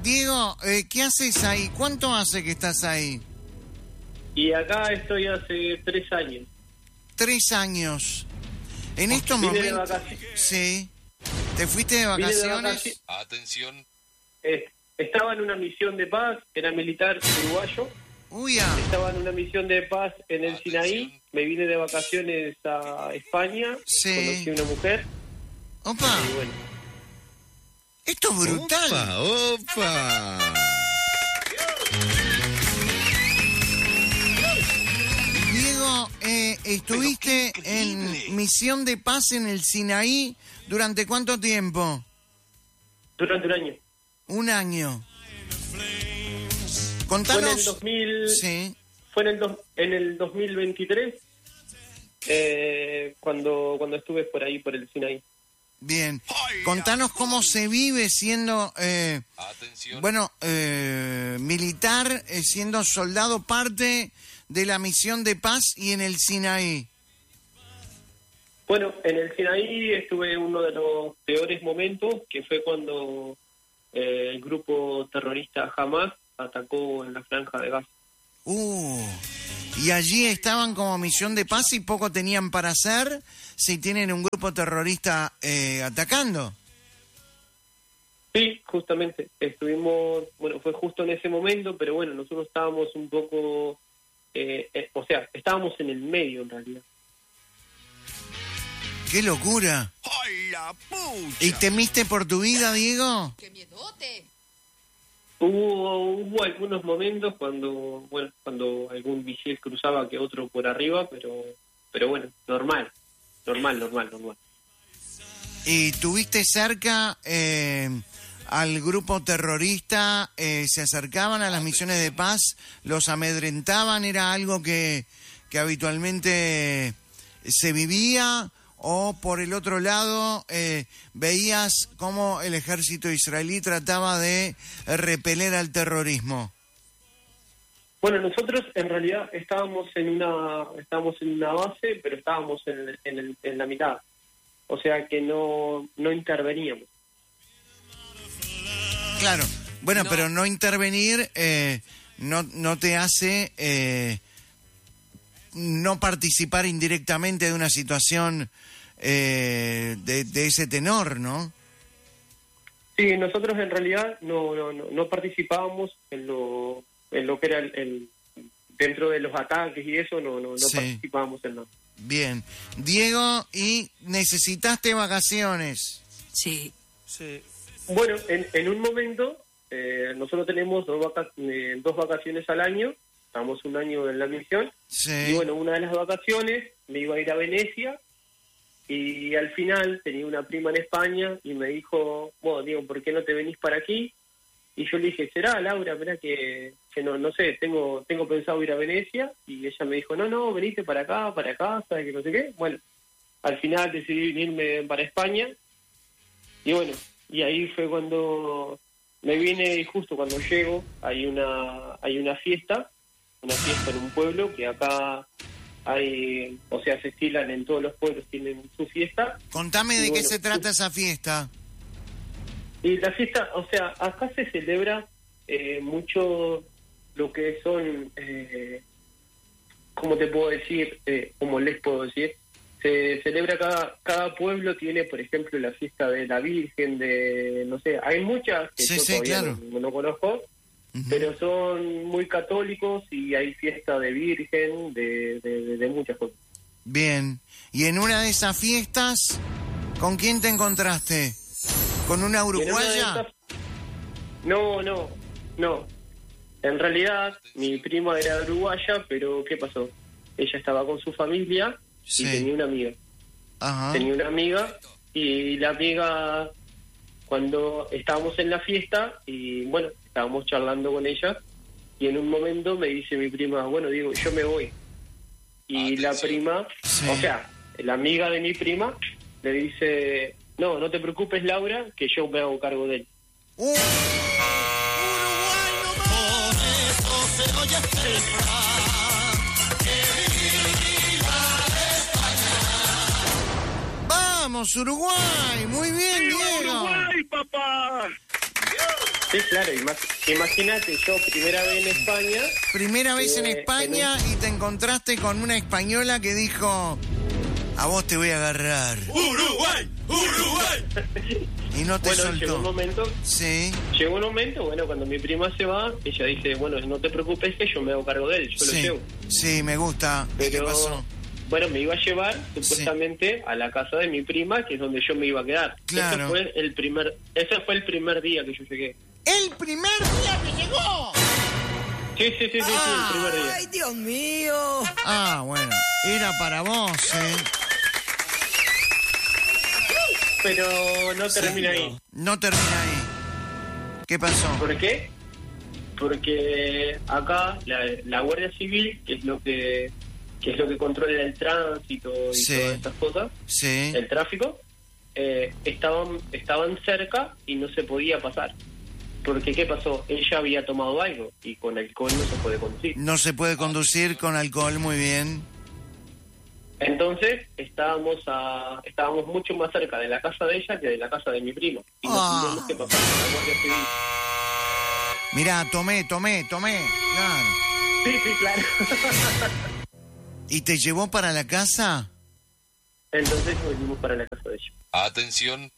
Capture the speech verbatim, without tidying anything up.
Diego, eh, ¿qué haces ahí? ¿Cuánto hace que estás ahí? Y acá estoy hace tres años. Tres años. En Oh, estos vine momentos... de vacaciones. Sí. ¿Te fuiste de Vine de vacaciones? vacaciones. Atención. Eh, estaba en una misión de paz, era militar uruguayo. Uy, ah. Estaba en una misión de paz en el Atención. Sinaí. Me vine de vacaciones a España. Sí. Conocí a una mujer. Opa, Y bueno, esto es brutal. Opa, opa. Diego, eh, estuviste en misión de paz en el Sinaí ¿durante cuánto tiempo? durante un año. Un año. Fue en Contanos... el dos mil, Sí. fue en el, dos, en el dos mil veintitrés eh, cuando, cuando estuve por ahí, por el Sinaí. Bien. Contanos cómo se vive siendo, eh, Atención. bueno, eh, militar, eh, siendo soldado parte de la misión de paz y en el Sinaí. Bueno, en el Sinaí estuve uno de los peores momentos, que fue cuando eh, el grupo terrorista Hamas atacó en la Franja de Gaza. Uh, y allí estaban como misión de paz y poco tenían para hacer si tienen un grupo terrorista eh, atacando. Sí, justamente, estuvimos, bueno, fue justo en ese momento, pero bueno, nosotros estábamos un poco, eh, eh, o sea, estábamos en el medio en realidad. ¡Qué locura! ¡Ay, la pucha! ¿Y temiste por tu vida, Diego? ¡Qué miedote! Hubo, hubo algunos momentos cuando, bueno, cuando algún misil cruzaba que otro por arriba, pero, pero bueno, normal, normal, normal, normal. ¿Y tuviste cerca eh, al grupo terrorista? Eh, ¿Se acercaban a las misiones de paz? ¿Los amedrentaban? ¿Era algo que, que habitualmente se vivía? ¿O por el otro lado eh, veías cómo el ejército israelí trataba de repeler al terrorismo? Bueno, nosotros en realidad estábamos en una, estábamos en una base, pero estábamos en, en, el- en la mitad. O sea que no, no interveníamos. Claro, bueno, No. pero no intervenir eh, no, no te hace eh, no participar indirectamente de una situación eh, de, de ese tenor, ¿no? Sí, nosotros en realidad no, no, no, no participábamos en lo, en lo que era el, el- dentro de los ataques y eso, no, no, no Sí. participábamos en nada. Bien. Diego, ¿y necesitaste vacaciones? Sí. Bueno, en, en un momento, eh, nosotros tenemos dos, vaca- eh, dos vacaciones al año, estamos un año en la misión, Sí. y bueno, una de las vacaciones me iba a ir a Venecia, y al final tenía una prima en España, y me dijo, bueno, Diego, ¿por qué no te venís para aquí? Y yo le dije, ¿será, Laura? Mirá que, que no, no sé, tengo tengo pensado ir a Venecia, y ella me dijo, no, no, veniste para acá, para casa, que no sé qué. Bueno, al final decidí venirme para España, y bueno, y ahí fue cuando me vine, y justo cuando llego hay una hay una fiesta, una fiesta en un pueblo, que acá hay, o sea, se estilan en todos los pueblos, tienen su fiesta. Contame Y de qué bueno, se trata esa fiesta. Y la fiesta, o sea, acá se celebra eh, mucho lo que son, eh, ¿cómo te puedo decir? Eh, ¿Cómo les puedo decir? Se celebra cada cada pueblo tiene, por ejemplo, la fiesta de la Virgen, de, no sé, hay muchas que Sí, yo sí, todavía claro. no, no conozco, Ujú. pero son muy católicos y hay fiesta de Virgen, de, de, de- de muchas cosas. Bien. Y en una de esas fiestas, ¿con quién te encontraste? ¿Con una Y en una de uruguaya? esas- No, no, no. En realidad, mi prima era uruguaya, pero ¿qué pasó? Ella estaba con su familia Sí. y tenía una amiga. Ajá. Tenía una amiga y la amiga, cuando estábamos en la fiesta, y bueno, estábamos charlando con ella, y en un momento me dice mi prima, bueno, digo, yo me voy. Y la Atención. prima, Sí. o sea, la amiga de mi prima, le dice, no, no te preocupes, Laura, que yo me hago cargo de él. ¡Uh! ¡Vamos, Uruguay! Muy bien, Diego. papá! Sí, claro, ima- imagínate, yo primera vez en España. Primera vez en eh, España en un- y te encontraste con una española que dijo, a vos te voy a agarrar. Uruguay, Uruguay. Y no te Bueno, llegó un soltó. momento, Sí, llegó un momento, bueno, cuando mi prima se va, ella dice, bueno, no te preocupes que yo me hago cargo de él, yo lo sí, llevo. sí, me gusta. ¿Y qué Pero, pasó? bueno, me iba a llevar supuestamente a la casa de mi prima, que es donde yo me iba a quedar. Claro. Ese fue el primer, ese fue el primer día que yo llegué. ¡El primer día que llegó! Sí, sí, sí, sí, sí, el primer día. ¡Ay, Dios mío! Ah, bueno, era para vos, ¿eh? Pero no termina ahí. No termina ahí. ¿Qué pasó? ¿Por qué? Porque acá la, la Guardia Civil, que es lo que que es lo que controla el tránsito y Sí. todas estas cosas, Sí. el tráfico, eh, estaban estaban cerca y no se podía pasar. Porque ¿qué pasó? Ella había tomado algo y con alcohol no se puede conducir. No se puede conducir con alcohol, muy bien. Entonces estábamos a estábamos mucho más cerca de la casa de ella que de la casa de mi primo y nos Ah. tuvimos que pasar por la Guardia Civil. Mirá, tomé, tomé, tomé. Claro. Sí, sí, claro. ¿Y te llevó para la casa? Entonces nos vinimos para la casa de ella. Atención,